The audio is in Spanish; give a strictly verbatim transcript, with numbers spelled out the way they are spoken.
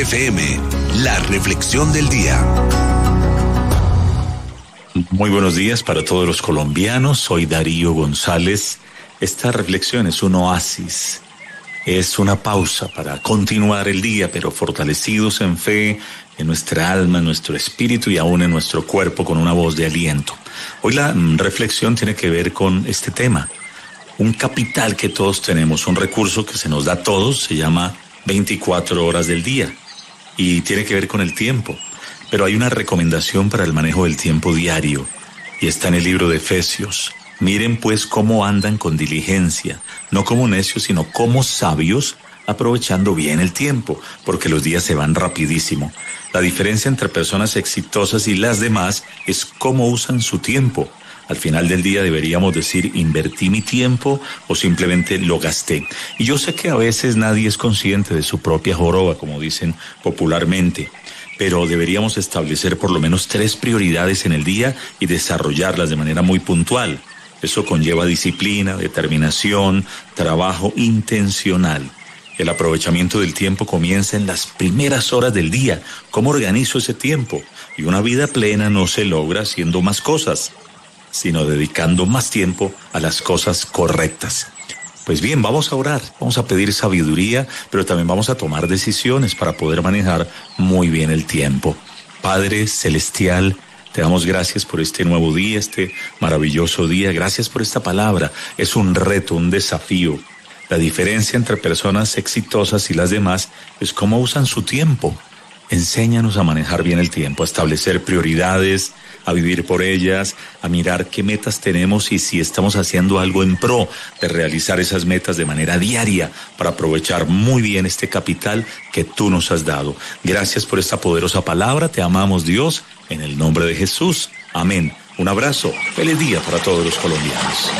F M, la reflexión del día. Muy buenos días para todos los colombianos, soy Darío González. Esta reflexión es un oasis, es una pausa para continuar el día, pero fortalecidos en fe, en nuestra alma, en nuestro espíritu y aún en nuestro cuerpo con una voz de aliento. Hoy la reflexión tiene que ver con este tema, un capital que todos tenemos, un recurso que se nos da a todos, se llama veinticuatro horas del día y tiene que ver con el tiempo. Pero hay una recomendación para el manejo del tiempo diario y está en el libro de Efesios. Miren pues cómo andan con diligencia, no como necios, sino como sabios, aprovechando bien el tiempo, porque los días se van rapidísimo. La diferencia entre personas exitosas y las demás es cómo usan su tiempo. Al final del día deberíamos decir, invertí mi tiempo o simplemente lo gasté. Y yo sé que a veces nadie es consciente de su propia joroba, como dicen popularmente, pero deberíamos establecer por lo menos tres prioridades en el día y desarrollarlas de manera muy puntual. Eso conlleva disciplina, determinación, trabajo intencional. El aprovechamiento del tiempo comienza en las primeras horas del día. ¿Cómo organizo ese tiempo? Y una vida plena no se logra haciendo más cosas, sino dedicando más tiempo a las cosas correctas. Pues bien, vamos a orar, vamos a pedir sabiduría, pero también vamos a tomar decisiones para poder manejar muy bien el tiempo. Padre Celestial, te damos gracias por este nuevo día, este maravilloso día. Gracias por esta palabra. Es un reto, un desafío. La diferencia entre personas exitosas y las demás es cómo usan su tiempo. Enséñanos a manejar bien el tiempo, a establecer prioridades, a vivir por ellas, a mirar qué metas tenemos y si estamos haciendo algo en pro de realizar esas metas de manera diaria para aprovechar muy bien este capital que tú nos has dado. Gracias por esta poderosa palabra, te amamos Dios, en el nombre de Jesús. Amén. Un abrazo, feliz día para todos los colombianos.